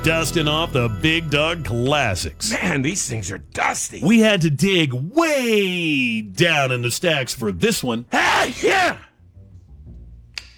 dusting off the Big Dog Classics. Man, these things are dusty. We had to dig way down in the stacks for this one. Ah, yeah!